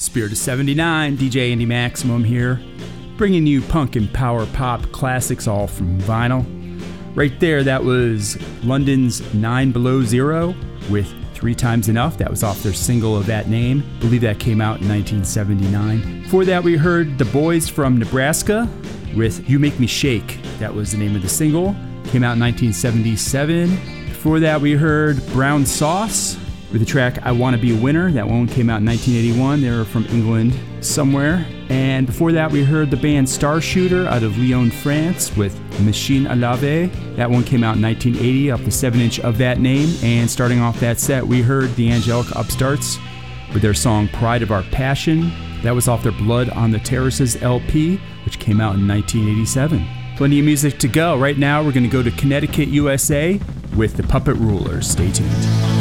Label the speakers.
Speaker 1: Spirit of 79, DJ Andy Maximum here, bringing you punk and power pop classics all from vinyl. Right there, that was London's 9 Below Zero with 3 Times Enough. That was off their single of that name. I believe that came out in 1979. Before that, we heard The Boys from Nebraska with You Make Me Shake. That was the name of the single. Came out in 1977. Before that, we heard Brown Sauce with the track I Want to Be a Winner. That one came out in 1981. They were from England somewhere. And before that, we heard the band Starshooter out of Lyon, France with Machine à Laver. That one came out in 1980 off the 7-inch of that name. And starting off that set, we heard the Angelic Upstarts with their song Pride of Our Passion. That was off their Blood on the Terraces LP, which came out in 1987. Plenty of music to go. Right now, we're going to go to Connecticut, USA with the Puppet Rulers. Stay tuned.